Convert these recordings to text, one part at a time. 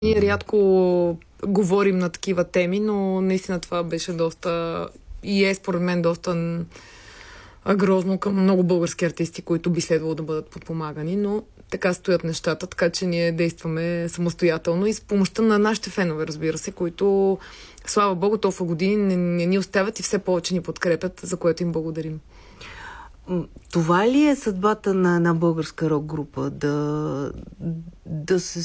Ние рядко говорим на такива теми, но наистина това беше доста и е според мен доста грозно към много български артисти, които би следвало да бъдат подпомагани, но така стоят нещата, така че ние действаме самостоятелно и с помощта на нашите фенове, разбира се, които, слава Богу, толкова години не ни оставят и все повече ни подкрепят, за което им благодарим. Това ли е съдбата на една българска рок група? Да се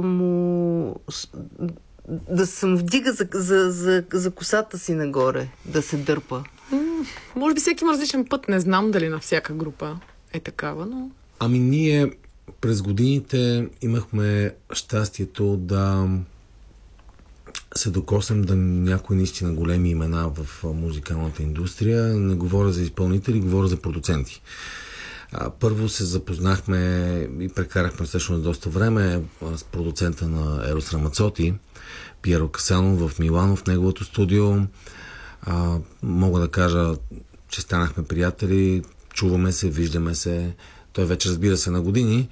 да самовдига за косата си нагоре, да се дърпа? Може би всеки има различен път. Не знам дали на всяка група е такава, но... Ами ние през годините имахме щастието да се докоснем до някои наистина големи имена в музикалната индустрия. Не говоря за изпълнители, говоря за продуценти. Първо се запознахме и прекарахме всъщност доста време с продуцента на Ерос Рамацоти, Пиеро Касано в Милано, в неговото студио. Мога да кажа, че станахме приятели, чуваме се, виждаме се. Той вече, разбира се, на години.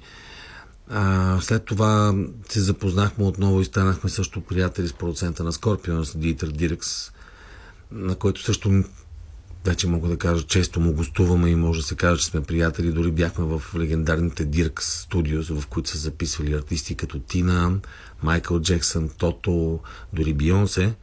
След това се запознахме отново и станахме също приятели с продуцента на Scorpions, Дитър Дирекс, на който също вече мога да кажа, често му гостуваме и може да се каже, че сме приятели. Дори бяхме в легендарните Дирекс студиос, в които са записвали артисти като Тина, Майкъл Джексън, Тото, дори Бийонсе.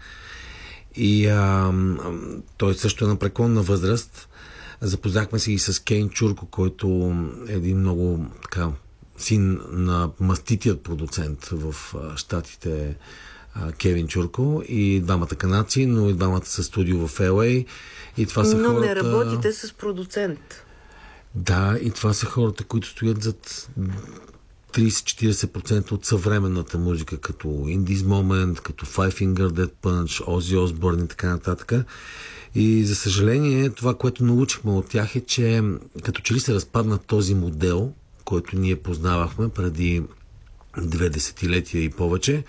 И той също е на преклонна възраст. Запознахме се и с Кейн Чурко, който е един много син на маститият продуцент в щатите Кевин Чурко, и двамата канадци, но и двамата са студио в LA. И това са хората... не работите с продуцент. Да, и това са хората, които стоят зад 30-40% от съвременната музика, като Indies Moment, като Five Finger Death Punch, Ozzy Osbourne и така нататък. И за съжаление, това, което научихме от тях е, че като че ли се разпадна този модел, който ние познавахме преди 2 десетилетия и повече.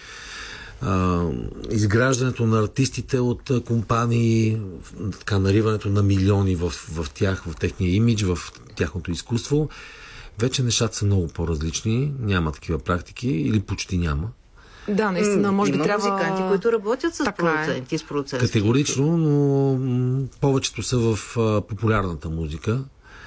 Изграждането на артистите от компании, така нариването на милиони в тях, в техния имидж, в тяхното изкуство. Вече нещата са много по-различни. Няма такива практики или почти няма. Да, наистина, може би трябва... Има музиканти, които работят с продуценти, с продуценти. Категорично, но повечето са в популярната музика.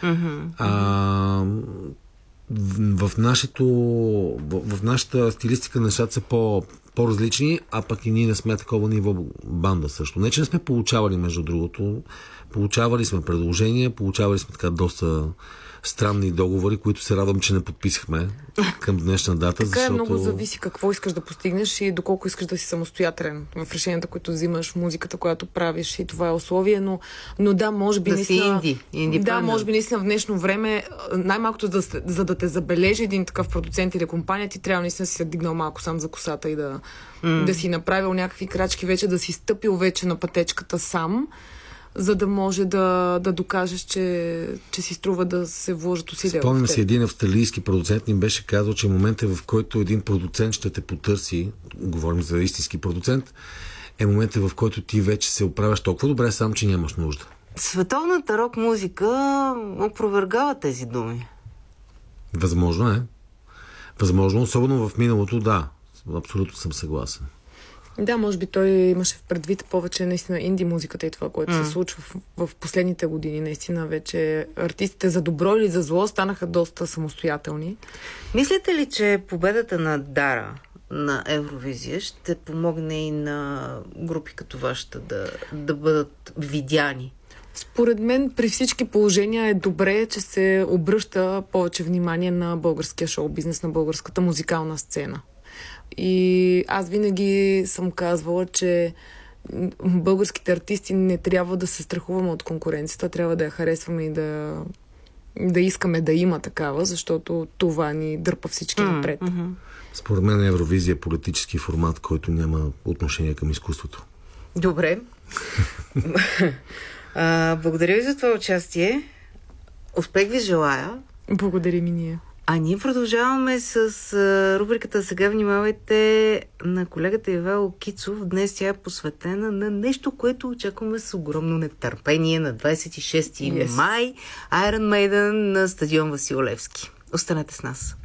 В нашата стилистика нещата са по-различни, а пък и ние не сме такова ниво банда също. Не, че не сме получавали, между другото. Получавали сме предложения, получавали сме така доста странни договори, които се радвам, че не подписахме към днешна дата. Така защото... много зависи какво искаш да постигнеш и доколко искаш да си самостоятелен в решенията, които взимаш, в музиката, която правиш, и това е условие, но да, може би наистина... Да, може би наистина в днешно време, най-малкото за да те забележи един такъв продуцент или компания, ти трябва наистина си се дигнал малко сам за косата и да си направил някакви крачки вече, да си стъпил вече на пътечката сам, за да може да докажеш, че си струва да се вложат усилия. Спомням си, един австралийски продуцент ни беше казал, че моментът, в който един продуцент ще те потърси, говорим за истински продуцент, е моментът, в който ти вече се оправяш толкова добре сам, че нямаш нужда. Световната рок музика опровергава тези думи. Възможно е. Възможно, особено в миналото, да. Абсолютно съм съгласен. Да, може би той имаше в предвид повече наистина инди музиката и това, което се случва в последните години. Наистина вече артистите за добро или за зло станаха доста самостоятелни. Мислите ли, че победата на Дара на Евровизия ще помогне и на групи като вашата да бъдат видяни? Според мен при всички положения е добре, че се обръща повече внимание на българския шоу-бизнес, на българската музикална сцена. И аз винаги съм казвала, че българските артисти не трябва да се страхуваме от конкуренцията, трябва да я харесваме и да искаме да има такава, защото това ни дърпа всички напред. Според мен Евровизия е политически формат, който няма отношение към изкуството. Добре. Благодаря ви за това участие. Успех ви желая. Благодарим и ние. А ние продължаваме с рубриката "Сега внимавайте" на колегата Ивайло Кицов. Днес тя е посветена на нещо, което очакваме с огромно нетърпение на 26 май. Iron Maiden на стадион Васил Левски. Останете с нас.